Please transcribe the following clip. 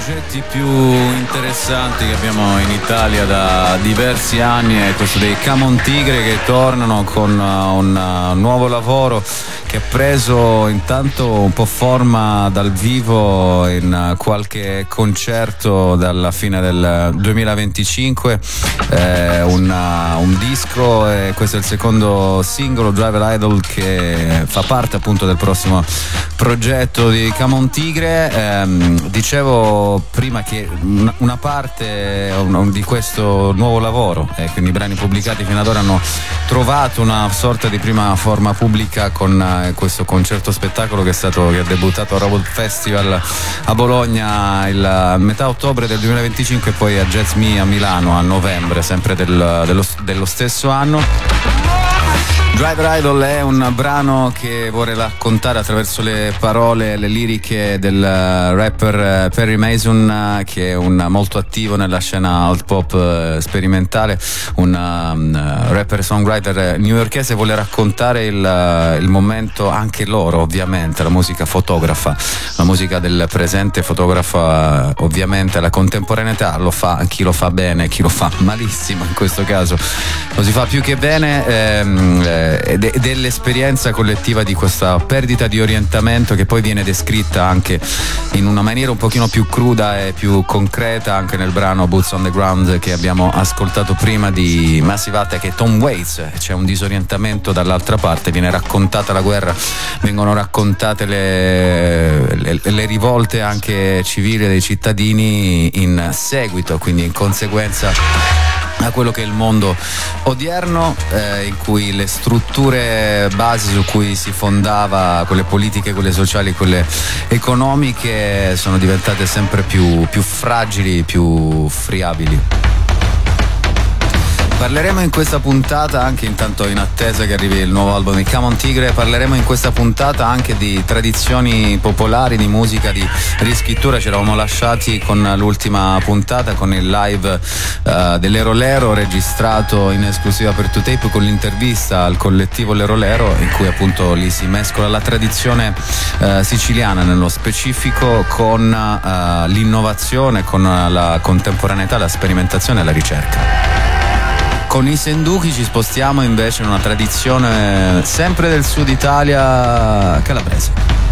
progetti più interessanti che abbiamo in Italia da diversi anni è questo dei Camon Tigre, che tornano con un nuovo lavoro che ha preso intanto un po' forma dal vivo in qualche concerto dalla fine del 2025, un disco, e questo è il secondo singolo, Driver Idol, che fa parte appunto del prossimo progetto di Camon Tigre. Dicevo prima che una parte di questo nuovo lavoro, quindi i brani pubblicati fino ad ora, hanno trovato una sorta di prima forma pubblica con questo concerto spettacolo che ha debuttato a Robot Festival a Bologna il metà ottobre del 2025 e poi a Jazz Me a Milano a novembre, sempre dello stesso anno. Driver Idol è un brano che vorrei raccontare attraverso le parole, le liriche del rapper Perry Mason, che è molto attivo nella scena alt pop sperimentale, un rapper songwriter newyorkese. Vuole raccontare il momento, anche loro ovviamente, la musica fotografa, la musica del presente fotografa ovviamente la contemporaneità, lo fa chi lo fa bene, chi lo fa malissimo, in questo caso lo si fa più che bene, dell'esperienza collettiva di questa perdita di orientamento, che poi viene descritta anche in una maniera un pochino più cruda e più concreta anche nel brano Boots on the Ground che abbiamo ascoltato prima di Massive Attack e Tom Waits. C'è un disorientamento dall'altra parte, viene raccontata la guerra, vengono raccontate le rivolte anche civili dei cittadini in seguito, quindi in conseguenza a quello che è il mondo odierno, in cui le strutture basi su cui si fondava, quelle politiche, quelle sociali, quelle economiche, sono diventate sempre più fragili, più friabili. Parleremo in questa puntata, anche intanto in attesa che arrivi il nuovo album di Camon Tigre, parleremo in questa puntata anche di tradizioni popolari, di musica, di riscrittura. Ci eravamo lasciati con l'ultima puntata, con il live dell'Ero Lero, registrato in esclusiva per 2Tape, con l'intervista al collettivo Lero Lero, in cui appunto lì si mescola la tradizione siciliana nello specifico con l'innovazione, con la contemporaneità, la sperimentazione e la ricerca. Con i Senduchi ci spostiamo invece in una tradizione sempre del sud Italia, calabrese.